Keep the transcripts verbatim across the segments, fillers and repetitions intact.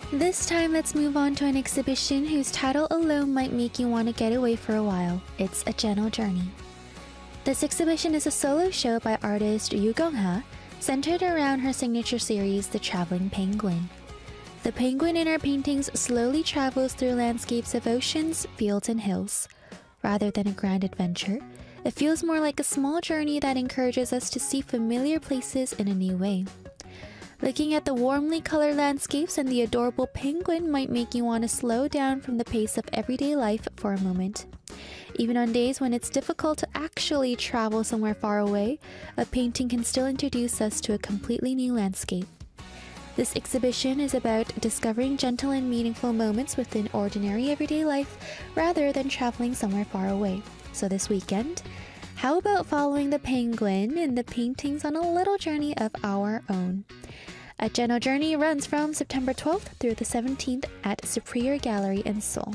This time, let's move on to an exhibition whose title alone might make you want to get away for a while. It's A Gentle Journey. This exhibition is a solo show by artist Yu Gong-ha, centered around her signature series, The Traveling Penguin. The penguin in her paintings slowly travels through landscapes of oceans, fields, and hills. Rather than a grand adventure, it feels more like a small journey that encourages us to see familiar places in a new way. Looking at the warmly colored landscapes and the adorable penguin might make you want to slow down from the pace of everyday life for a moment. Even on days when it's difficult to actually travel somewhere far away, a painting can still introduce us to a completely new landscape. This exhibition is about discovering gentle and meaningful moments within ordinary everyday life rather than traveling somewhere far away. So this weekend, how about following the penguin in the paintings on a little journey of our own? A Gentle Journey runs from September twelfth through the seventeenth at Superior Gallery in Seoul.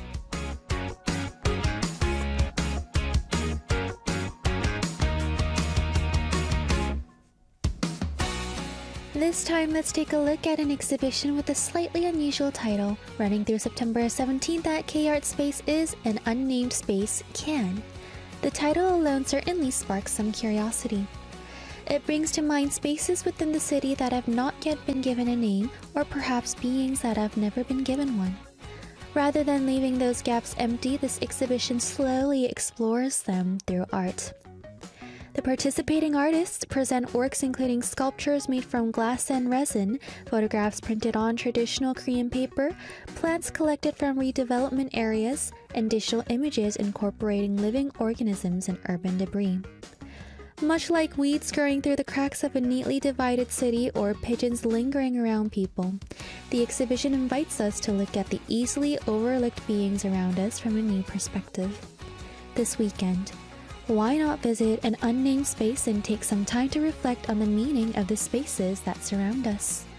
This time, let's take a look at an exhibition with a slightly unusual title. Running through September seventeenth at K-Art Space is An Unnamed Space Can. The title alone certainly sparks some curiosity. It brings to mind spaces within the city that have not yet been given a name, or perhaps beings that have never been given one. Rather than leaving those gaps empty, this exhibition slowly explores them through art. The participating artists present works including sculptures made from glass and resin, photographs printed on traditional Korean paper, plants collected from redevelopment areas, and digital images incorporating living organisms and urban debris. Much like weeds scurrying through the cracks of a neatly divided city or pigeons lingering around people, the exhibition invites us to look at the easily overlooked beings around us from a new perspective. This weekend, why not visit an unnamed space and take some time to reflect on the meaning of the spaces that surround us?